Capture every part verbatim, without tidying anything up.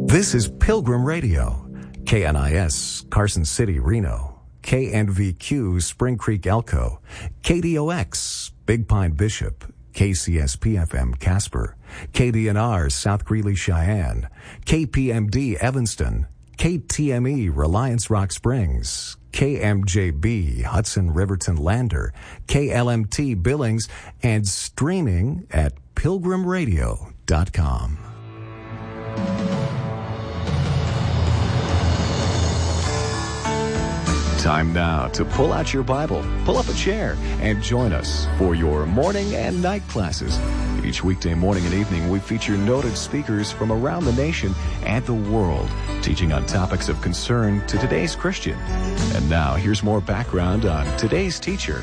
This is Pilgrim Radio, K N I S, Carson City, Reno, K N V Q, Spring Creek, Elko, K D O X, Big Pine, Bishop, K C S P F M, Casper, K D N R, South Greeley, Cheyenne, K P M D, Evanston, K T M E, Reliance Rock Springs, K M J B, Hudson Riverton Lander, K L M T Billings, and streaming at pilgrim radio dot com. Time now to pull out your Bible, pull up a chair, and join us for your morning and night classes. Each weekday morning and evening, we feature noted speakers from around the nation and the world, teaching on topics of concern to today's Christian. And now, here's more background on today's teacher.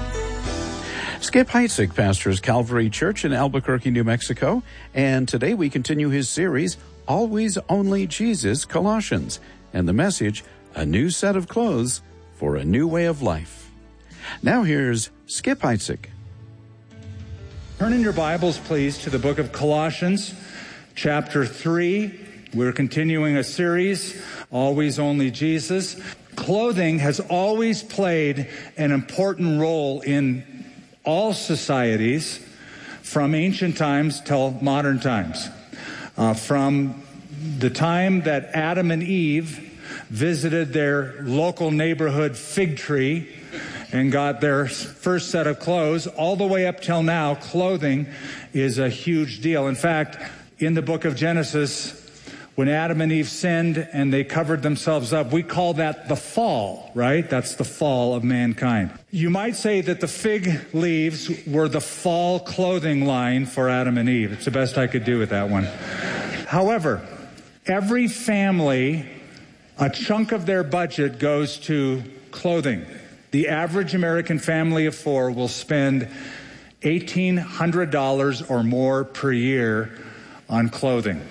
Skip Heitzig pastors Calvary Church in Albuquerque, New Mexico, and today we continue his series, Always Only Jesus, Colossians, and the message, A New Set of Clothes for a New Way of Life. Now here's Skip Heitzig. Turn in your Bibles, please, to the book of Colossians, chapter three. We're continuing a series, Always Only Jesus. Clothing has always played an important role in all societies, from ancient times till modern times. Uh, from the time that Adam and Eve visited their local neighborhood fig tree and got their first set of clothes, all the way up till now, clothing is a huge deal. In fact, in the book of Genesis, when Adam and Eve sinned and they covered themselves up, we call that the fall, right? That's the fall of mankind. You might say that the fig leaves were the fall clothing line for Adam and Eve. It's the best I could do with that one. However, every family, a chunk of their budget goes to clothing. The average American family of four will spend eighteen hundred dollars or more per year on clothing.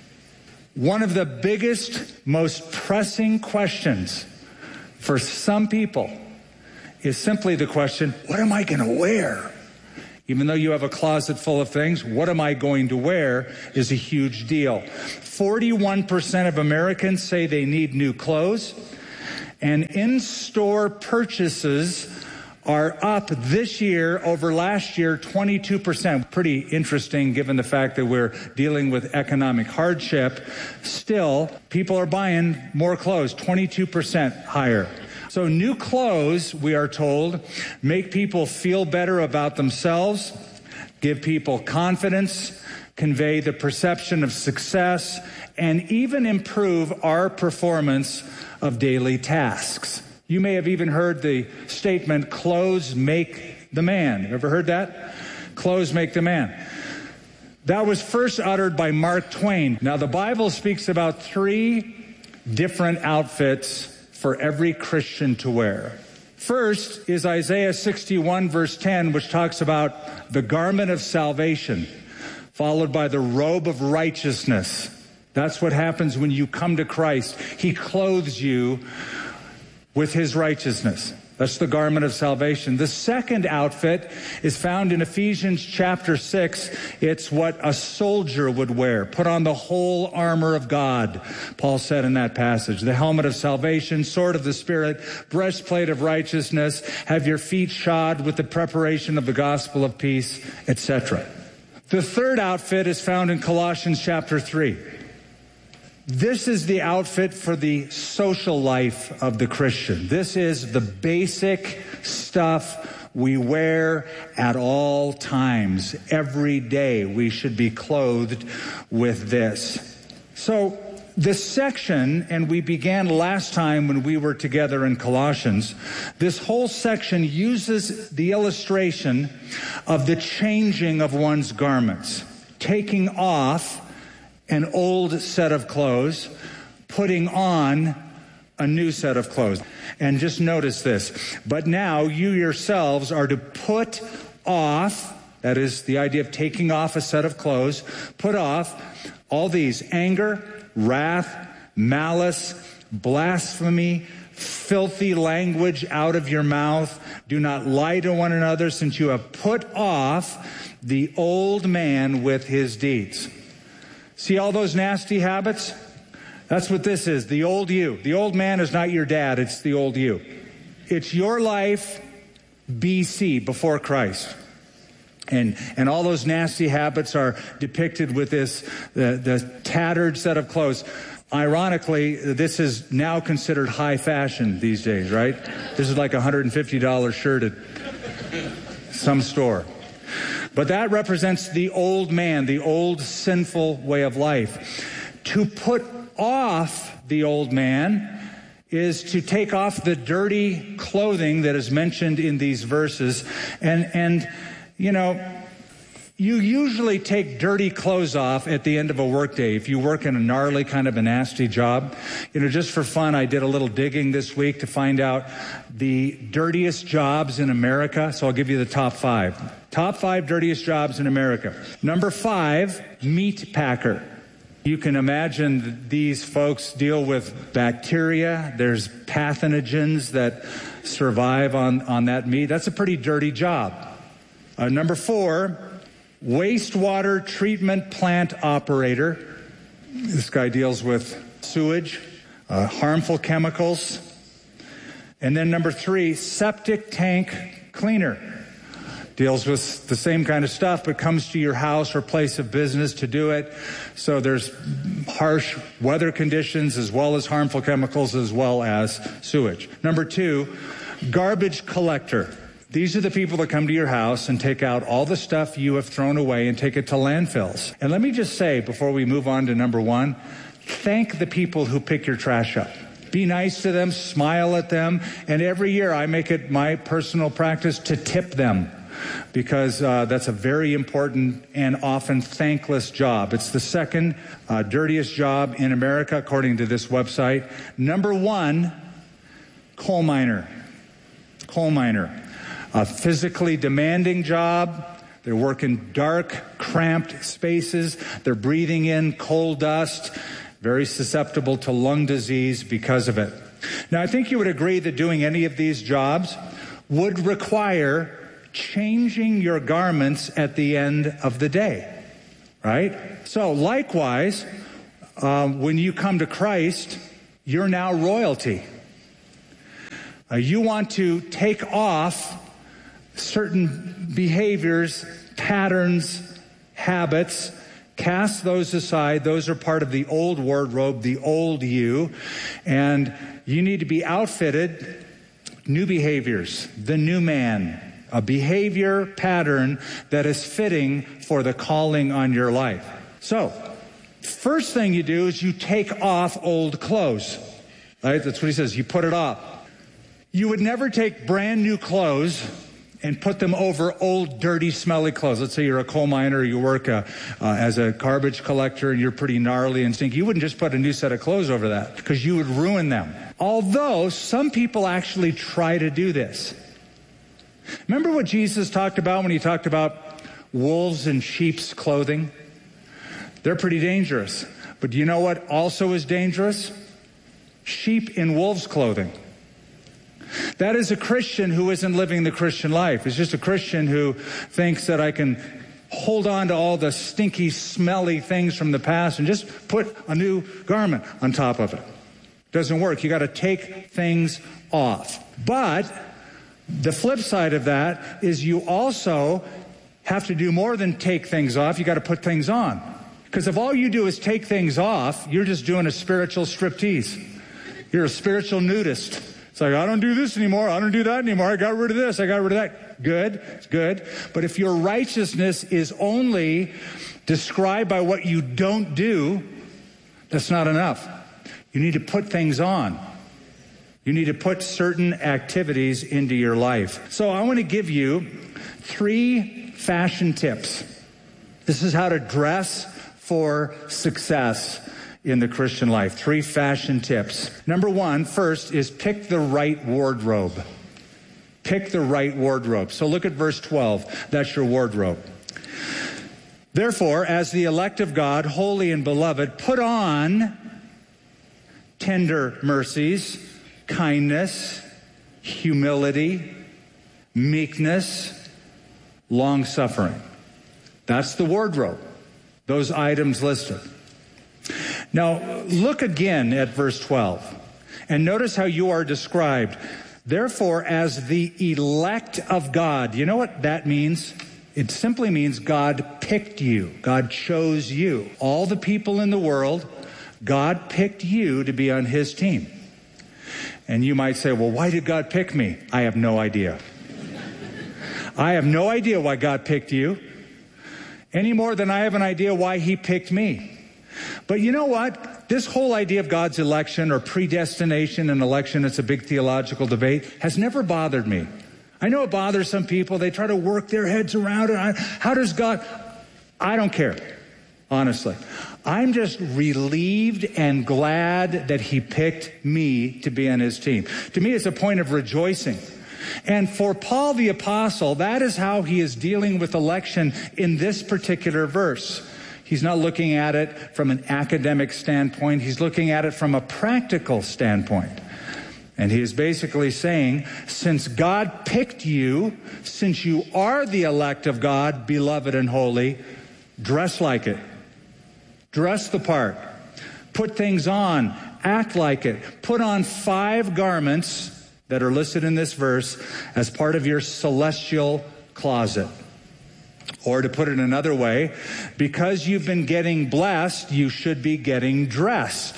One of the biggest, most pressing questions for some people is simply the question, what am I going to wear? Even though you have a closet full of things, what am I going to wear is a huge deal. forty-one percent of Americans say they need new clothes, and in-store purchases are up this year over last year twenty-two percent. Pretty interesting given the fact that we're dealing with economic hardship. Still, people are buying more clothes, twenty-two percent higher. So new clothes, we are told, make people feel better about themselves, give people confidence, convey the perception of success, and even improve our performance of daily tasks. You may have even heard the statement, clothes make the man. Ever heard that? Clothes make the man. That was first uttered by Mark Twain. Now, the Bible speaks about three different outfits for every Christian to wear. First is Isaiah sixty-one, verse ten, which talks about the garment of salvation, followed by the robe of righteousness. That's what happens when you come to Christ. He clothes you with his righteousness. That's the garment of salvation. The second outfit is found in Ephesians chapter six. It's what a soldier would wear. Put on the whole armor of God, Paul said in that passage. The helmet of salvation, sword of the Spirit, breastplate of righteousness, have your feet shod with the preparation of the gospel of peace, et cetera. The third outfit is found in Colossians chapter three. This is the outfit for the social life of the Christian. This is the basic stuff we wear at all times. Every day we should be clothed with this. So this section, and we began last time when we were together in Colossians, this whole section uses the illustration of the changing of one's garments, taking off an old set of clothes, putting on a new set of clothes. And just notice this. But now you yourselves are to put off, that is the idea of taking off a set of clothes, put off all these: anger, wrath, malice, blasphemy, filthy language out of your mouth. Do not lie to one another, since you have put off the old man with his deeds. See all those nasty habits? That's what this is, the old you. The old man is not your dad, it's the old you. It's your life B C, before Christ. And and all those nasty habits are depicted with this, the, the tattered set of clothes. Ironically, this is now considered high fashion these days, right? This is like a one hundred fifty dollars shirt at some store. But that represents the old man, the old sinful way of life. To put off the old man is to take off the dirty clothing that is mentioned in these verses. And, and you know, you usually take dirty clothes off at the end of a workday. If you work in a gnarly kind of a nasty job, you know, just for fun, I did a little digging this week to find out the dirtiest jobs in America. So I'll give you the top five. Top five dirtiest jobs in America. Number five, meat packer. You can imagine these folks deal with bacteria. There's pathogens that survive on, on that meat. That's a pretty dirty job. Uh, number four, wastewater treatment plant operator. This guy deals with sewage, uh, harmful chemicals. And then number three, septic tank cleaner. Deals with the same kind of stuff, but comes to your house or place of business to do it. So there's harsh weather conditions as well as harmful chemicals as well as sewage. Number two, garbage collector. These are the people that come to your house and take out all the stuff you have thrown away and take it to landfills. And let me just say, before we move on to number one, thank the people who pick your trash up. Be nice to them, smile at them, and every year I make it my personal practice to tip them, because uh, that's a very important and often thankless job. It's the second uh, dirtiest job in America, according to this website. Number one, coal miner. Coal miner. A physically demanding job. They work in dark, cramped spaces. They're breathing in coal dust, very susceptible to lung disease because of it. Now, I think you would agree that doing any of these jobs would require changing your garments at the end of the day, right? So likewise, um, when you come to Christ, you're now royalty. Uh, you want to take off certain behaviors, patterns, habits, cast those aside. Those are part of the old wardrobe, the old you, and you need to be outfitted, new behaviors, the new man. A behavior pattern that is fitting for the calling on your life. So, first thing you do is you take off old clothes. Right? That's what he says. You put it off. You would never take brand new clothes and put them over old, dirty, smelly clothes. Let's say you're a coal miner, or you work uh, uh, as a garbage collector, and you're pretty gnarly and stinky. You wouldn't just put a new set of clothes over that, because you would ruin them. Although some people actually try to do this. Remember what Jesus talked about when he talked about wolves in sheep's clothing? They're pretty dangerous. But do you know what also is dangerous? Sheep in wolves' clothing. That is a Christian who isn't living the Christian life. It's just a Christian who thinks that I can hold on to all the stinky, smelly things from the past and just put a new garment on top of it. Doesn't work. You got to take things off. But the flip side of that is you also have to do more than take things off. You got to put things on. Because if all you do is take things off, you're just doing a spiritual striptease. You're a spiritual nudist. It's like, I don't do this anymore. I don't do that anymore. I got rid of this. I got rid of that. Good. It's good. But if your righteousness is only described by what you don't do, that's not enough. You need to put things on. You need to put certain activities into your life. So I want to give you three fashion tips. This is how to dress for success in the Christian life. Three fashion tips. Number one, first, is pick the right wardrobe. Pick the right wardrobe. So look at verse twelve. That's your wardrobe. Therefore, as the elect of God, holy and beloved, put on tender mercies, kindness, humility, meekness, long-suffering. That's the wardrobe. Those items listed. Now, look again at verse twelve, and notice how you are described. Therefore, as the elect of God. You know what that means? It simply means God picked you. God chose you. All the people in the world, God picked you to be on his team. And you might say, well, why did God pick me? I have no idea. I have no idea why God picked you, any more than I have an idea why he picked me. But you know what? This whole idea of God's election or predestination and election, it's a big theological debate, has never bothered me. I know it bothers some people. They try to work their heads around it. How does God? I don't care, honestly. I'm just relieved and glad that he picked me to be on his team. To me, it's a point of rejoicing. And for Paul the Apostle, that is how he is dealing with election in this particular verse. He's not looking at it from an academic standpoint. He's looking at it from a practical standpoint. And he is basically saying, since God picked you, since you are the elect of God, beloved and holy, dress like it. Dress the part. Put things on. Act like it. Put on five garments that are listed in this verse as part of your celestial closet. Or to put it another way, because you've been getting blessed, you should be getting dressed.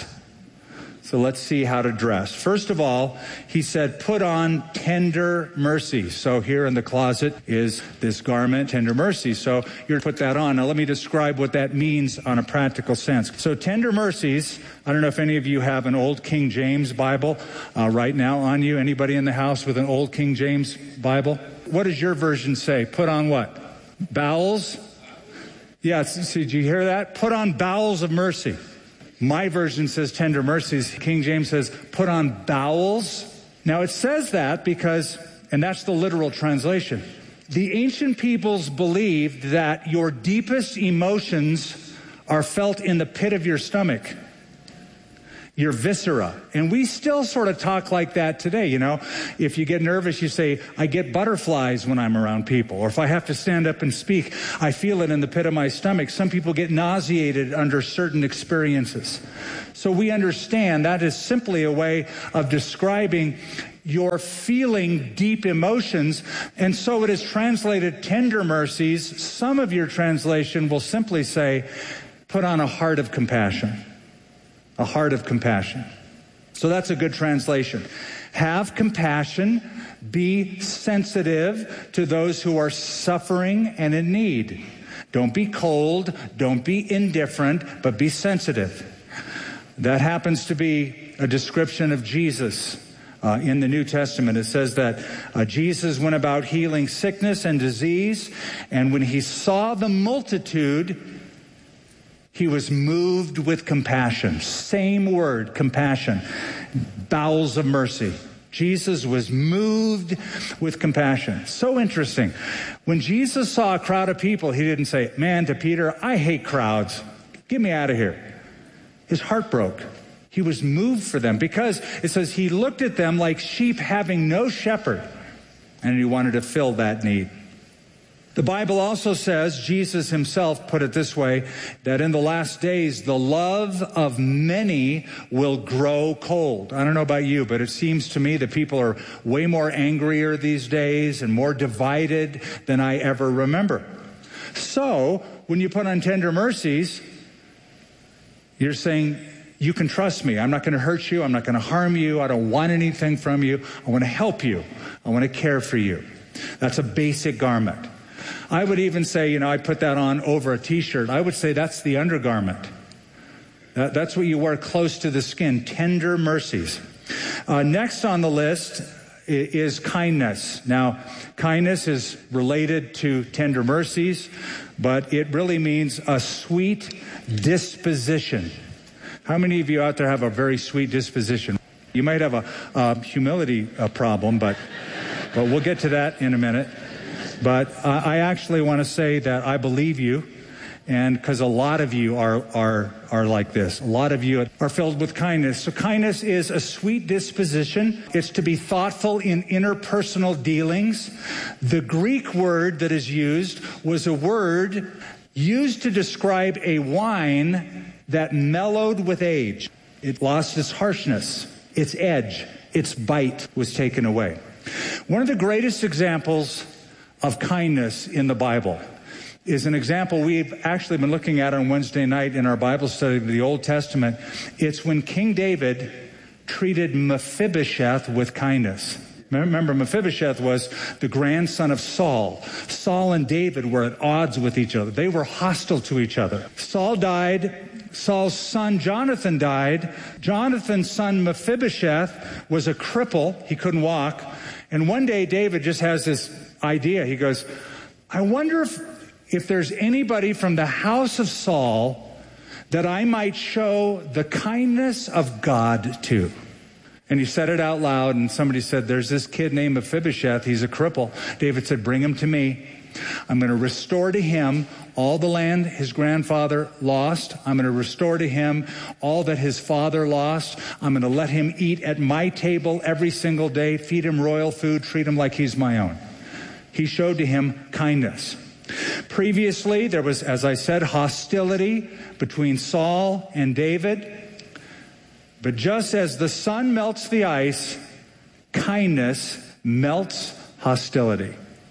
So let's see how to dress. First of all, he said, put on tender mercies. So here in the closet is this garment, tender mercies. So you're to put that on. Now let me describe what that means on a practical sense. So tender mercies, I don't know if any of you have an old King James Bible uh, right now on you. Anybody in the house with an old King James Bible? What does your version say? Put on what? Bowels? Yeah, see, did you hear that? Put on bowels of mercy. My version says tender mercies. King James says put on bowels. Now it says that because, and that's the literal translation, the ancient peoples believed that your deepest emotions are felt in the pit of your stomach, your viscera. And we still sort of talk like that today, you know. If you get nervous, you say, I get butterflies when I'm around people. Or if I have to stand up and speak, I feel it in the pit of my stomach. Some people get nauseated under certain experiences. So we understand that is simply a way of describing your feeling deep emotions. And so it is translated tender mercies. Some of your translation will simply say, put on a heart of compassion. A heart of compassion. So that's a good translation. Have compassion. Be sensitive to those who are suffering and in need. Don't be cold. Don't be indifferent, but be sensitive. That happens to be a description of Jesus uh, in the New Testament. It says that uh, Jesus went about healing sickness and disease, and when he saw the multitude, he was moved with compassion. Same word, compassion. Bowels of mercy. Jesus was moved with compassion. So interesting. When Jesus saw a crowd of people, he didn't say, man, to Peter, I hate crowds. Get me out of here. His heart broke. He was moved for them because it says he looked at them like sheep having no shepherd, and he wanted to fill that need. The Bible also says, Jesus himself put it this way, that in the last days, the love of many will grow cold. I don't know about you, but it seems to me that people are way more angrier these days and more divided than I ever remember. So, when you put on tender mercies, you're saying, you can trust me. I'm not going to hurt you. I'm not going to harm you. I don't want anything from you. I want to help you. I want to care for you. That's a basic garment. I would even say, you know, I put that on over a t-shirt. I would say that's the undergarment. That, that's what you wear close to the skin, tender mercies. Uh, next on the list is, is kindness. Now, kindness is related to tender mercies, but it really means a sweet disposition. How many of you out there have a very sweet disposition? You might have a, a humility a problem, but, but we'll get to that in a minute. But uh, I actually want to say that I believe you, and because a lot of you are, are, are like this. A lot of you are filled with kindness. So kindness is a sweet disposition. It's to be thoughtful in interpersonal dealings. The Greek word that is used was a word used to describe a wine that mellowed with age. It lost its harshness, its edge, its bite was taken away. One of the greatest examples of kindness in the Bible is an example we've actually been looking at on Wednesday night in our Bible study of the Old Testament. It's when King David treated Mephibosheth with kindness. Remember, Mephibosheth was the grandson of Saul. Saul and David were at odds with each other. They were hostile to each other. Saul died. Saul's son Jonathan died. Jonathan's son Mephibosheth was a cripple. He couldn't walk. And one day David just has this idea. He goes, I wonder if, if there's anybody from the house of Saul that I might show the kindness of God to. And he said it out loud, and somebody said, there's this kid named Mephibosheth. He's a cripple. David said, bring him to me. I'm going to restore to him all the land his grandfather lost. I'm going to restore to him all that his father lost. I'm going to let him eat at my table every single day, feed him royal food, treat him like he's my own. He showed to him kindness. Previously, there was, as I said, hostility between Saul and David. But just as the sun melts the ice, kindness melts hostility.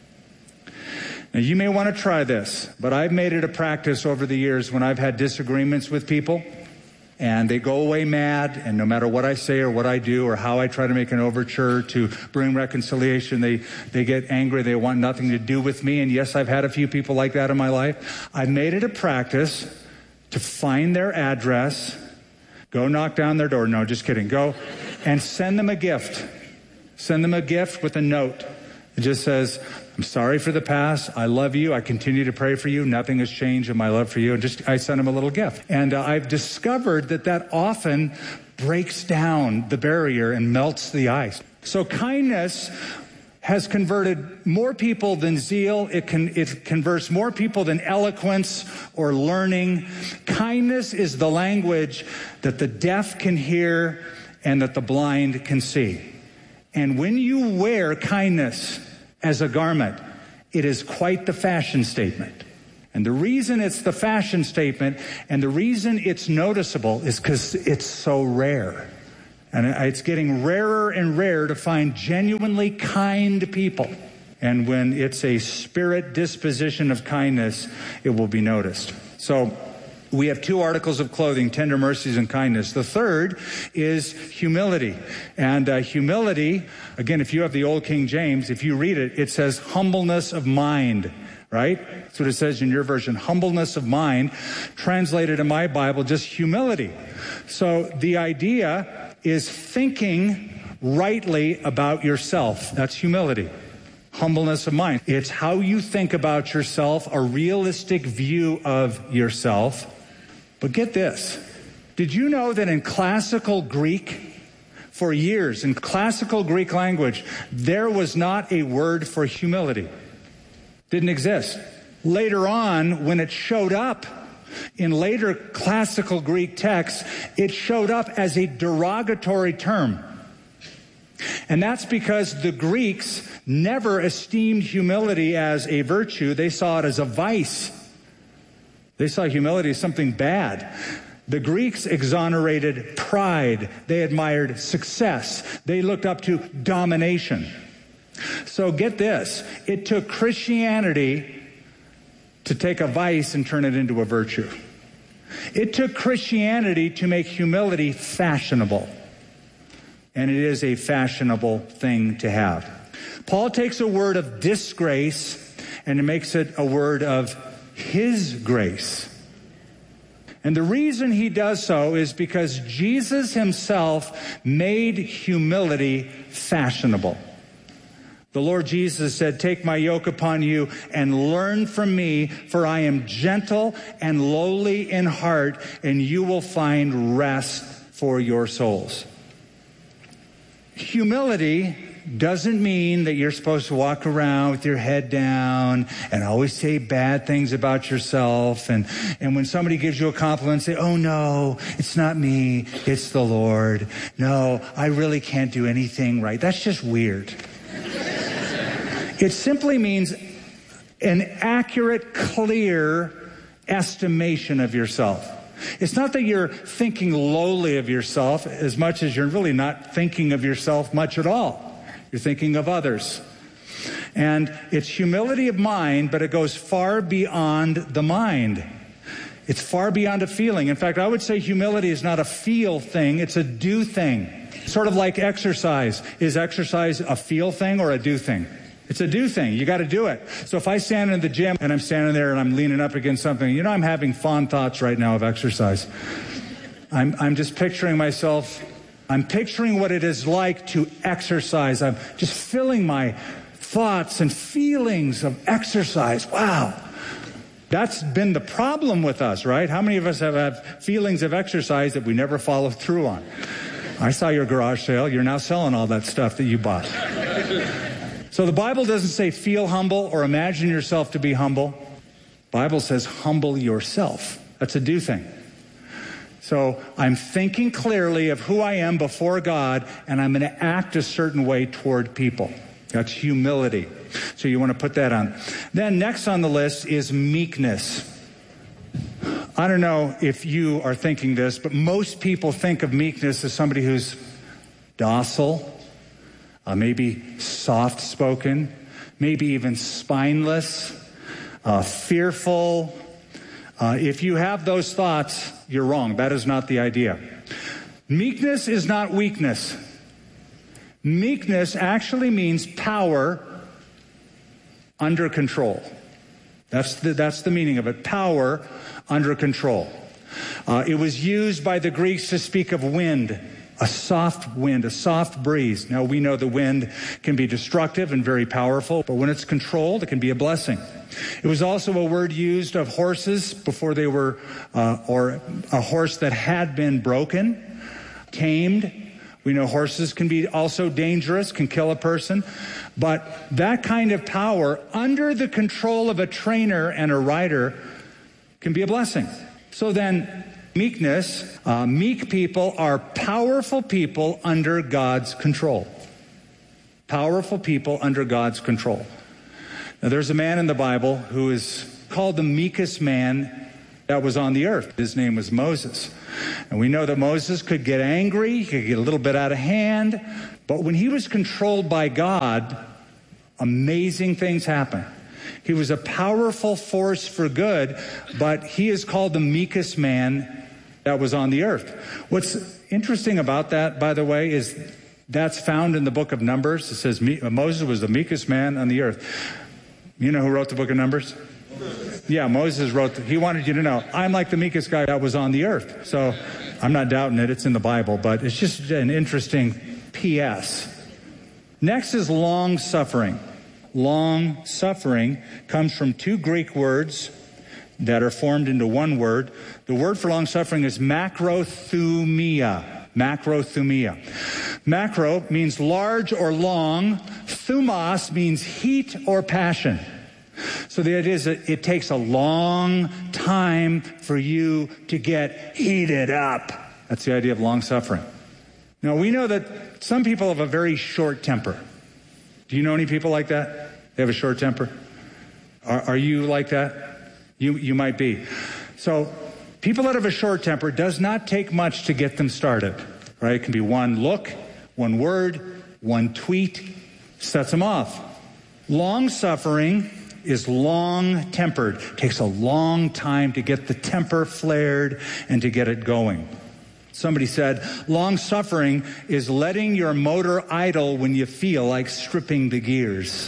Now, you may want to try this, but I've made it a practice over the years when I've had disagreements with people, and they go away mad, and no matter what I say or what I do or how I try to make an overture to bring reconciliation, they, they get angry. They want nothing to do with me. And yes, I've had a few people like that in my life. I've made it a practice to find their address, go knock down their door. No, just kidding. Go and send them a gift. Send them a gift with a note. It just says, I'm sorry for the past. I love you. I continue to pray for you. Nothing has changed in my love for you. And just, I sent him a little gift. And uh, I've discovered that that often breaks down the barrier and melts the ice. So kindness has converted more people than zeal. It can, it converts more people than eloquence or learning. Kindness is the language that the deaf can hear and that the blind can see. And when you wear kindness as a garment, it is quite the fashion statement. And the reason it's the fashion statement and the reason it's noticeable is because it's so rare. And it's getting rarer and rarer to find genuinely kind people. And when it's a spirit disposition of kindness, it will be noticed. So we have two articles of clothing, tender mercies and kindness. The third is humility. And uh, humility, again, if you have the old King James, if you read it, it says humbleness of mind, right? That's what it says in your version, humbleness of mind. Translated in my Bible, just humility. So the idea is thinking rightly about yourself. That's humility. Humbleness of mind. It's how you think about yourself, a realistic view of yourself. But get this. Did you know that in classical Greek, for years, in classical Greek language, there was not a word for humility? Didn't exist. Later on, when it showed up in later classical Greek texts, it showed up as a derogatory term. And that's because the Greeks never esteemed humility as a virtue. They saw it as a vice. They saw humility as something bad. The Greeks exonerated pride. They admired success. They looked up to domination. So get this. It took Christianity to take a vice and turn it into a virtue. It took Christianity to make humility fashionable. And it is a fashionable thing to have. Paul takes a word of disgrace and makes it a word of his grace. And the reason he does so is because Jesus himself made humility fashionable. The Lord Jesus said, take my yoke upon you and learn from me, for I am gentle and lowly in heart, and you will find rest for your souls. Humility doesn't mean that you're supposed to walk around with your head down and always say bad things about yourself. And, and when somebody gives you a compliment, say, oh no, it's not me, it's the Lord. No, I really can't do anything right. That's just weird. It simply means an accurate, clear estimation of yourself. It's not that you're thinking lowly of yourself as much as you're really not thinking of yourself much at all. You're thinking of others. And it's humility of mind, but it goes far beyond the mind. It's far beyond a feeling. In fact, I would say humility is not a feel thing, it's a do thing. Sort of like exercise. Is exercise a feel thing or a do thing? It's a do thing. You got to do it. So if I stand in the gym and I'm standing there and I'm leaning up against something, you know, I'm having fond thoughts right now of exercise. I'm, I'm just picturing myself, I'm picturing what it is like to exercise. I'm just filling my thoughts and feelings of exercise. Wow. That's been the problem with us, right? How many of us have had feelings of exercise that we never follow through on? I saw your garage sale. You're now selling all that stuff that you bought. So the Bible doesn't say feel humble or imagine yourself to be humble. The Bible says humble yourself. That's a do thing. So I'm thinking clearly of who I am before God, and I'm going to act a certain way toward people. That's humility. So you want to put that on. Then next on the list is meekness. I don't know if you are thinking this, but most people think of meekness as somebody who's docile, uh, maybe soft-spoken, maybe even spineless, uh, fearful. Uh, if you have those thoughts, you're wrong. That is not the idea. Meekness is not weakness. Meekness actually means power under control. That's the, that's the meaning of it. Power under control. Uh, it was used by the Greeks to speak of wind, a soft wind, a soft breeze. Now, we know the wind can be destructive and very powerful, but when it's controlled, it can be a blessing. It was also a word used of horses before they were, uh, or a horse that had been broken, tamed. We know horses can be also dangerous, can kill a person. But that kind of power under the control of a trainer and a rider can be a blessing. So then, meekness, uh, meek people are powerful people under God's control. Powerful people under God's control. Now, there's a man in the Bible who is called the meekest man that was on the earth. His name was Moses. And we know that Moses could get angry, he could get a little bit out of hand, but when he was controlled by God, amazing things happened. He was a powerful force for good, but he is called the meekest man that was on the earth. What's interesting about that, by the way, is that's found in the book of Numbers. It says Moses was the meekest man on the earth. You know who wrote the book of Numbers? Yeah, Moses wrote, he wanted you to know, I'm like the meekest guy that was on the earth. So I'm not doubting it, it's in the Bible, but it's just an interesting P S. Next is long suffering. Long suffering comes from two Greek words that are formed into one word. The word for long suffering is macrothumia. Macrothumia. Macro means large or long. Thumos means heat or passion. So the idea is that it takes a long time for you to get heated up. That's the idea of long suffering. Now, we know that some people have a very short temper. Do you know any people like that? They have a short temper? Are, are you like that? You, you might be. So people that have a short temper does not take much to get them started, right? It can be one look, one word, one tweet, sets them off. Long suffering is long-tempered. It takes a long time to get the temper flared and to get it going. Somebody said, long-suffering is letting your motor idle when you feel like stripping the gears.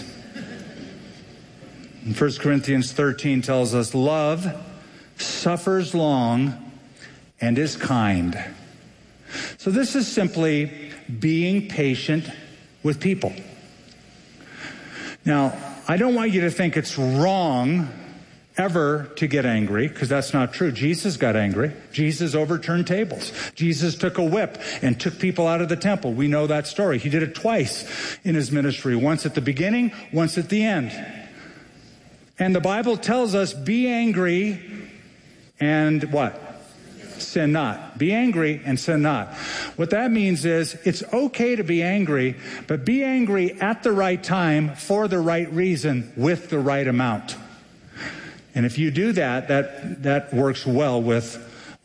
And First Corinthians thirteen tells us, love suffers long and is kind. So this is simply being patient with people. Now, I don't want you to think it's wrong ever to get angry, because that's not true. Jesus got angry. Jesus overturned tables. Jesus took a whip and took people out of the temple. We know that story. He did it twice in his ministry, once at the beginning, once at the end. And the Bible tells us, be angry and what? Sin not. Be angry and sin not. What that means is it's okay to be angry, but be angry at the right time for the right reason with the right amount. And if you do that, that, that works well with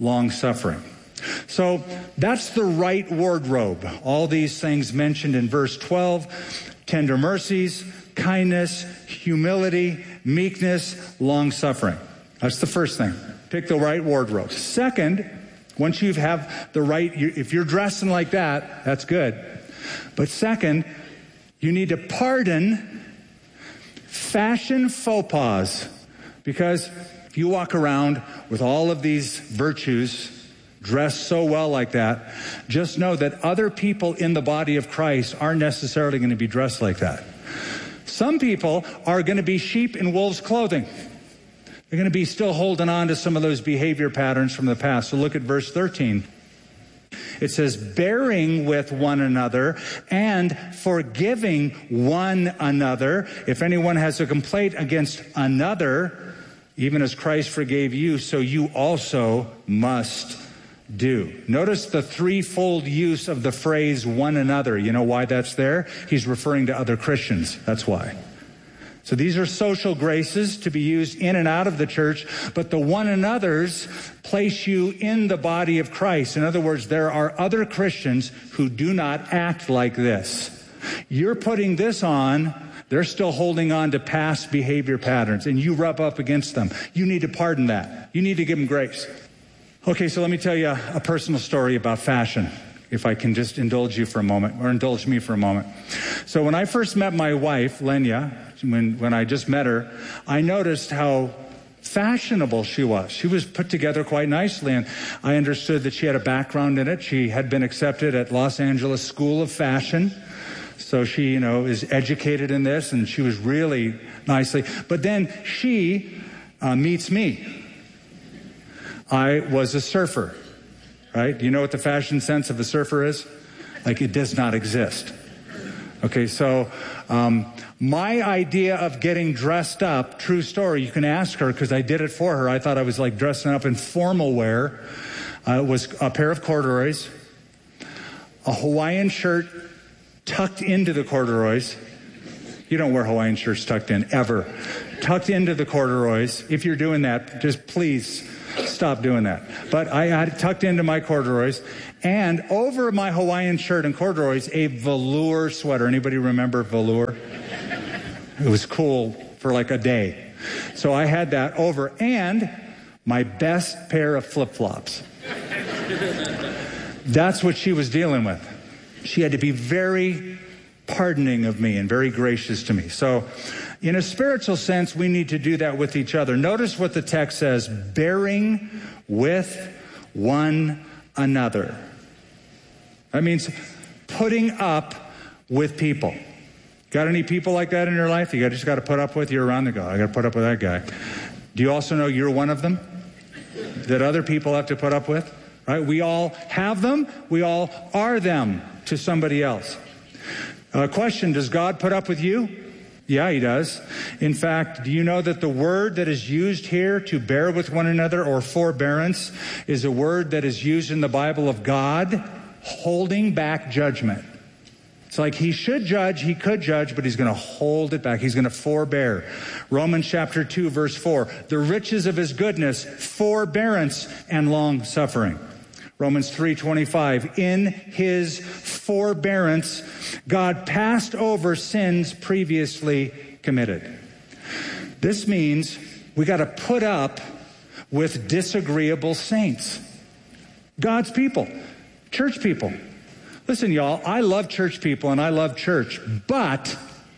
long-suffering. So that's the right wardrobe. All these things mentioned in verse twelve, tender mercies, kindness, humility, meekness, long-suffering. That's the first thing. Pick the right wardrobe. Second, once you have the right, if you're dressing like that, that's good. But second, you need to pardon fashion faux pas. Because if you walk around with all of these virtues, dressed so well like that, just know that other people in the body of Christ aren't necessarily going to be dressed like that. Some people are going to be sheep in wolves' clothing. They're going to be still holding on to some of those behavior patterns from the past. So look at verse thirteen. It says, bearing with one another and forgiving one another. If anyone has a complaint against another, even as Christ forgave you, so you also must do. Notice the threefold use of the phrase one another. You know why that's there? He's referring to other Christians. That's why. So these are social graces to be used in and out of the church, but the one another's place you in the body of Christ. In other words, there are other Christians who do not act like this. You're putting this on, they're still holding on to past behavior patterns, and you rub up against them. You need to pardon that. You need to give them grace. Okay, so let me tell you a, a personal story about fashion, if I can just indulge you for a moment, or indulge me for a moment. So when I first met my wife, Lenya, when, when I just met her, I noticed how fashionable she was. She was put together quite nicely, and I understood that she had a background in it. She had been accepted at Los Angeles School of Fashion. So she, you know, is educated in this, and she was really nicely. But then she uh, meets me. I was a surfer, right? Do you know what the fashion sense of a surfer is? Like, it does not exist. Okay, so um, my idea of getting dressed up, true story, you can ask her because I did it for her. I thought I was like dressing up in formal wear. Uh, it was a pair of corduroys, a Hawaiian shirt tucked into the corduroys. You don't wear Hawaiian shirts tucked in, ever. Tucked into the corduroys. If you're doing that, just please stop doing that. But I had tucked into my corduroys, and over my Hawaiian shirt and corduroys, a velour sweater. Anybody remember velour? It was cool for like a day. So I had that over, and my best pair of flip-flops. That's what she was dealing with. She had to be very pardoning of me and very gracious to me. So in a spiritual sense, we need to do that with each other. Notice what the text says, bearing with one another. That means putting up with people. Got any people like that in your life? You just got to put up with? You're around the guy. I got to put up with that guy. Do you also know you're one of them that other people have to put up with? Right? We all have them. We all are them to somebody else. Uh, question, does God put up with you? Yeah, he does. In fact, do you know that the word that is used here to bear with one another, or forbearance, is a word that is used in the Bible of God holding back judgment. It's like he should judge, he could judge, but he's going to hold it back. He's going to forbear. Romans chapter two, verse four, the riches of his goodness, forbearance, and long suffering. Romans three twenty-five, in his forbearance, God passed over sins previously committed. This means we got to put up with disagreeable saints. God's people, church people. Listen, y'all, I love church people and I love church, but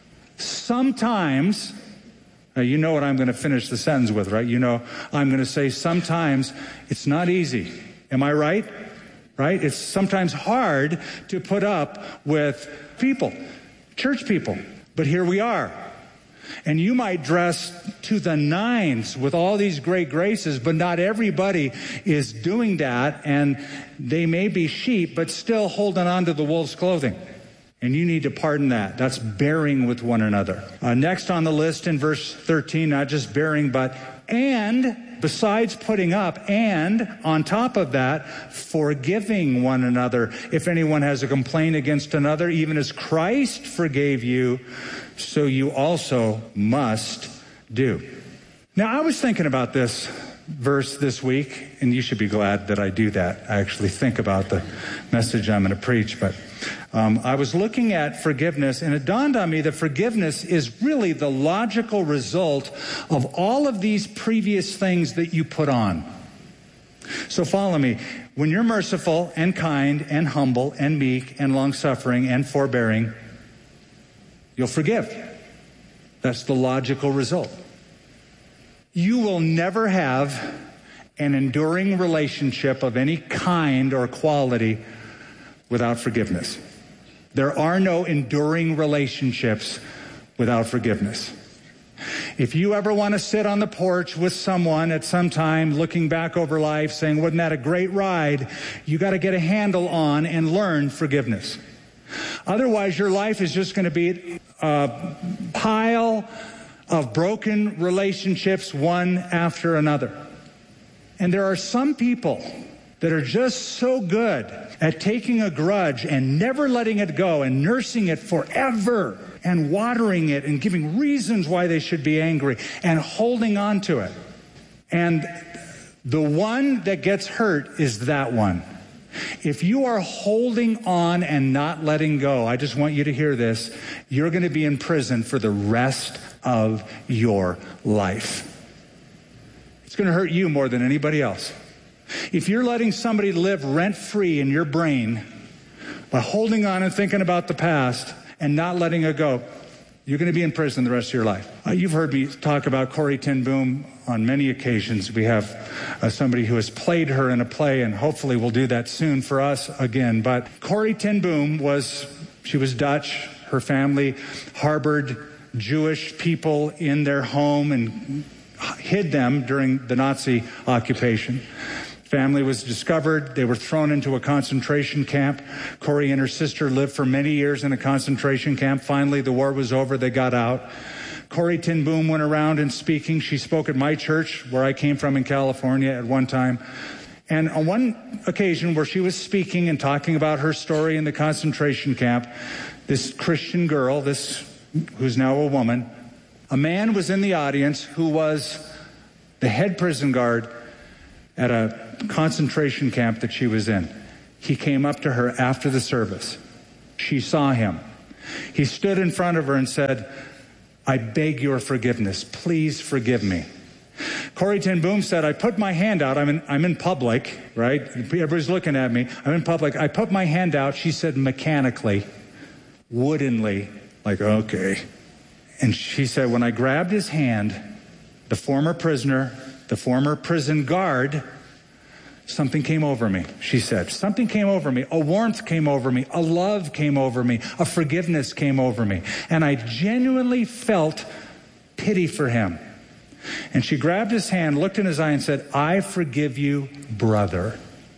sometimes, now you know what I'm going to finish the sentence with, right? You know, I'm going to say sometimes it's not easy. Am I right? Right? It's sometimes hard to put up with people, church people. But here we are. And you might dress to the nines with all these great graces, but not everybody is doing that. And they may be sheep, but still holding on to the wolf's clothing. And you need to pardon that. That's bearing with one another. Uh, next on the list in verse thirteen, not just bearing, but and, besides putting up, and on top of that, forgiving one another. If anyone has a complaint against another, even as Christ forgave you, so you also must do. Now, I was thinking about this verse this week, and you should be glad that I do that. I actually think about the message I'm going to preach, but um, I was looking at forgiveness, and it dawned on me that forgiveness is really the logical result of all of these previous things that you put on. So follow me. When you're merciful and kind and humble and meek and long-suffering and forbearing, you'll forgive. That's the logical result. You will never have an enduring relationship of any kind or quality without forgiveness. There are no enduring relationships without forgiveness. If you ever want to sit on the porch with someone at some time looking back over life saying, wasn't that a great ride? You got to get a handle on and learn forgiveness. Otherwise, your life is just going to be a pile of broken relationships, one after another. And there are some people that are just so good at taking a grudge and never letting it go and nursing it forever and watering it and giving reasons why they should be angry and holding on to it. And the one that gets hurt is that one. If you are holding on and not letting go, I just want you to hear this, you're going to be in prison for the rest of your life. It's going to hurt you more than anybody else. If you're letting somebody live rent-free in your brain by holding on and thinking about the past and not letting it go, you're going to be in prison the rest of your life. Uh, you've heard me talk about Corrie ten Boom on many occasions. We have uh, somebody who has played her in a play, and hopefully we'll do that soon for us again. But Corrie ten Boom was, she was Dutch. Her family harbored Jewish people in their home and hid them during the Nazi occupation. Family was discovered. They were thrown into a concentration camp. Corrie and her sister lived for many years in a concentration camp. Finally, the war was over. They got out. Corrie ten Boom went around and speaking. She spoke at my church, where I came from in California at one time. And on one occasion where she was speaking and talking about her story in the concentration camp, this Christian girl, this who's now a woman, a man was in the audience who was the head prison guard at a concentration camp that she was in. He came up to her after the service. She saw him. He stood in front of her and said, I beg your forgiveness. Please forgive me. Corrie ten Boom said, I put my hand out. I'm in, I'm in public, right? Everybody's looking at me. I'm in public. I put my hand out, she said, mechanically, woodenly, like, okay. And she said, when I grabbed his hand, the former prisoner, the former prison guard, something came over me, she said. Something came over me. A warmth came over me. A love came over me. A forgiveness came over me. And I genuinely felt pity for him. And she grabbed his hand, looked in his eye, and said, I forgive you, brother.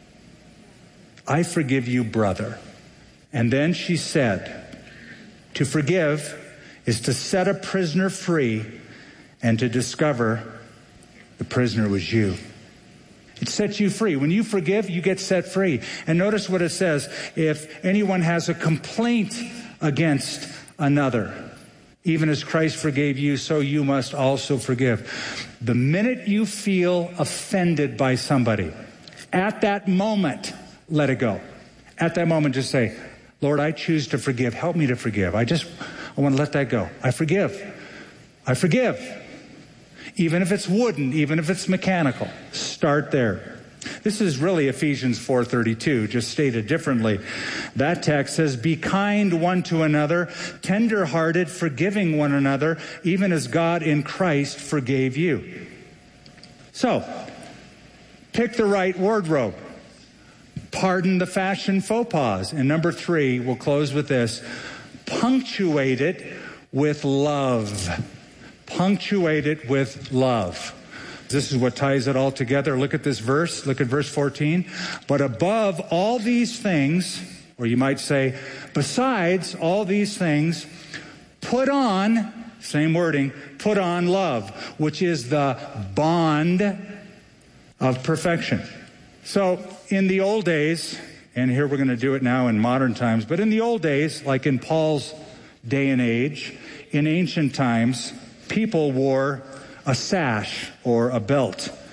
I forgive you, brother. And then she said, to forgive is to set a prisoner free and to discover the prisoner was you. It sets you free. When you forgive, you get set free. And notice what it says. If anyone has a complaint against another, even as Christ forgave you, so you must also forgive. The minute you feel offended by somebody, at that moment, let it go. At that moment, just say, Lord, I choose to forgive. Help me to forgive. I just, I want to let that go. I forgive. I forgive. Even if it's wooden, even if it's mechanical, start there. This is really Ephesians four thirty-two, just stated differently. That text says, be kind one to another, tender-hearted, forgiving one another, even as God in Christ forgave you. So, pick the right wardrobe. Pardon the fashion faux pas. And number three, we'll close with this, punctuate it with love. Punctuate it with love. This is what ties it all together. Look at this verse. Look at verse fourteen. But above all these things, or you might say, besides all these things, put on, same wording, put on love, which is the bond of perfection. So in the old days, and here we're going to do it now in modern times, but in the old days, like in Paul's day and age, in ancient times, people wore a sash or a belt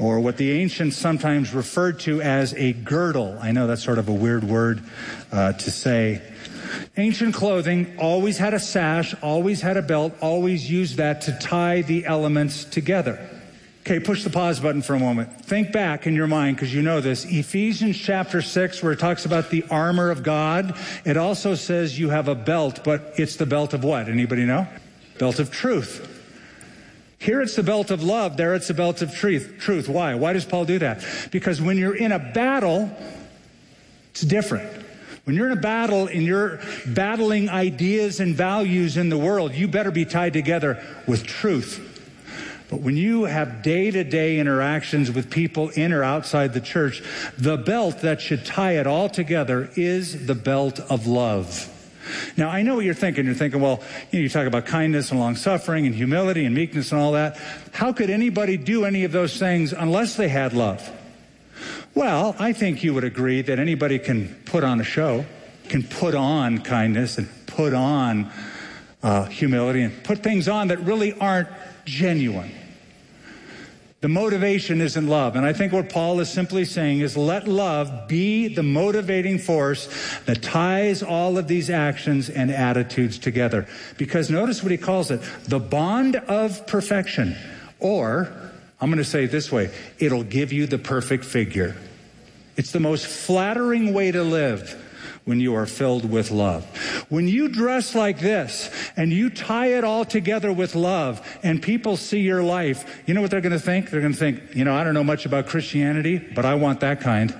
or what the ancients sometimes referred to as a girdle. I know that's sort of a weird word uh, to say. Ancient clothing always had a sash, always had a belt, always used that to tie the elements together. Okay, push the pause button for a moment. Think back in your mind, because you know this. Ephesians chapter six, where it talks about the armor of God, it also says you have a belt, but it's the belt of what? Anybody know? Belt of truth. Here it's the belt of love, there it's the belt of truth. Truth. Why? Why does Paul do that? Because when you're in a battle, it's different. When you're in a battle and you're battling ideas and values in the world, you better be tied together with truth. But when you have day-to-day interactions with people in or outside the church, the belt that should tie it all together is the belt of love. Now, I know what you're thinking. You're thinking, well, you know, you talk about kindness and long-suffering and humility and meekness and all that. How could anybody do any of those things unless they had love? Well, I think you would agree that anybody can put on a show, can put on kindness and put on uh, humility and put things on that really aren't genuine. The motivation isn't love. And I think what Paul is simply saying is let love be the motivating force that ties all of these actions and attitudes together. Because notice what he calls it, the bond of perfection. Or, I'm going to say it this way, it'll give you the perfect figure. It's the most flattering way to live when you are filled with love. When you dress like this and you tie it all together with love and people see your life, you know what they're going to think? They're going to think, you know, I don't know much about Christianity, but I want that kind.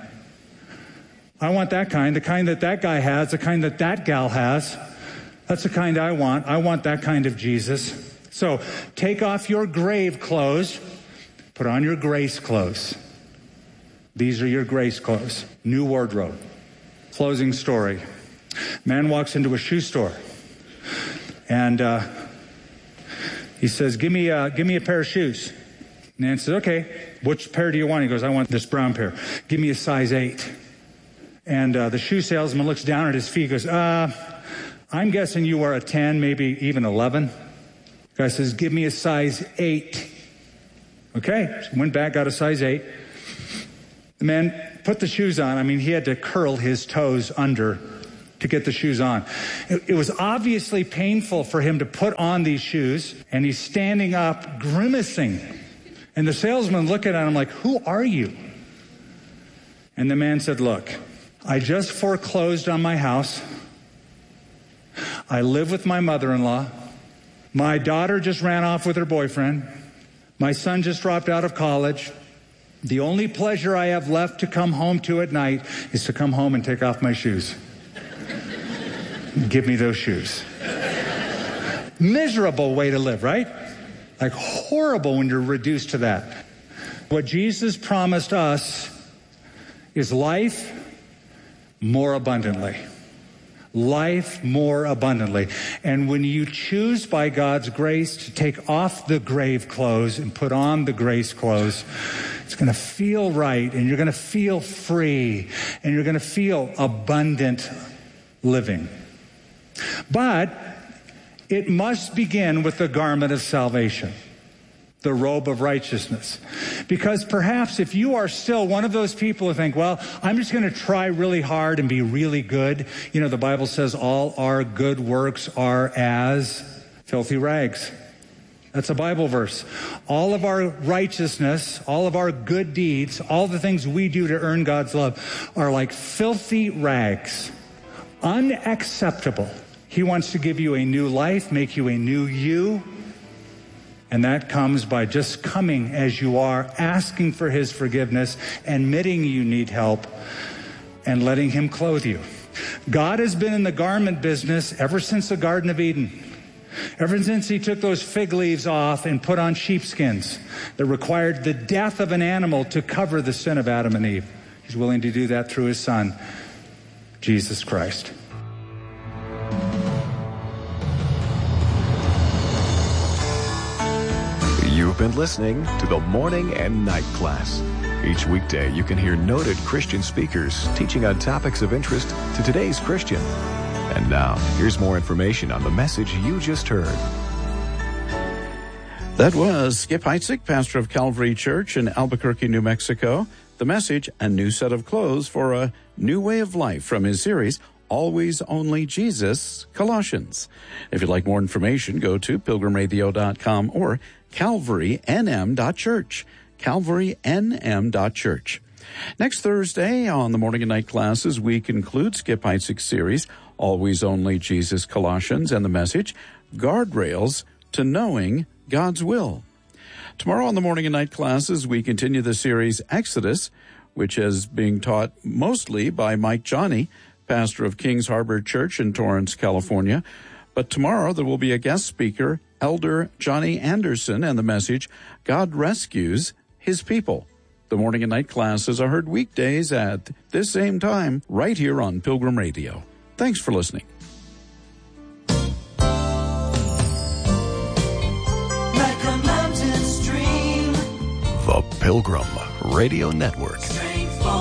I want that kind, the kind that that guy has, the kind that that gal has. That's the kind I want. I want that kind of Jesus. So take off your grave clothes, put on your grace clothes. These are your grace clothes. New wardrobe. Closing story. Man walks into a shoe store, and uh, he says, give me, uh, give me a pair of shoes. Man says, okay, which pair do you want? He goes, I want this brown pair. Give me a size eight. And uh, the shoe salesman looks down at his feet, goes, uh, I'm guessing you are a ten, maybe even eleven. The guy says, give me a size eight. Okay, so went back, got a size eight. The man put the shoes on. I mean, he had to curl his toes under to get the shoes on. It, it was obviously painful for him to put on these shoes, and he's standing up, grimacing. And the salesman looking at him like, who are you? And the man said, look, I just foreclosed on my house. I live with my mother-in-law. My daughter just ran off with her boyfriend. My son just dropped out of college. The only pleasure I have left to come home to at night is to come home and take off my shoes. Give me those shoes. Miserable way to live, right? Like horrible when you're reduced to that. What Jesus promised us is life more abundantly. Life more abundantly. And when you choose by God's grace to take off the grave clothes and put on the grace clothes, it's going to feel right, and you're going to feel free, and you're going to feel abundant living. But it must begin with the garment of salvation, the robe of righteousness. Because perhaps if you are still one of those people who think, well, I'm just going to try really hard and be really good. You know, the Bible says all our good works are as filthy rags. That's a Bible verse. All of our righteousness, all of our good deeds, all the things we do to earn God's love are like filthy rags. Unacceptable. He wants to give you a new life, make you a new you. And that comes by just coming as you are, asking for his forgiveness, admitting you need help, and letting him clothe you. God has been in the garment business ever since the Garden of Eden. Ever since he took those fig leaves off and put on sheepskins that required the death of an animal to cover the sin of Adam and Eve. He's willing to do that through his son, Jesus Christ. You've been listening to the Morning and Night Class. Each weekday, you can hear noted Christian speakers teaching on topics of interest to today's Christian. And now, here's more information on the message you just heard. That was Skip Heitzig, pastor of Calvary Church in Albuquerque, New Mexico. The message, a new set of clothes for a new way of life, from his series, Always Only Jesus, Colossians. If you'd like more information, go to pilgrim radio dot com or calvary n m dot church. calvary n m dot church. Next Thursday on the morning and night classes, we conclude Skip Heitzig's series, Always Only Jesus, Colossians, and the message, Guardrails to Knowing God's Will. Tomorrow on the morning and night classes, we continue the series Exodus, which is being taught mostly by Mike Johnny, pastor of Kings Harbor Church in Torrance, California. But tomorrow there will be a guest speaker, Elder Johnny Anderson, and the message, God Rescues His People. The morning and night classes are heard weekdays at this same time, right here on Pilgrim Radio. Thanks for listening. The Pilgrim Radio Network.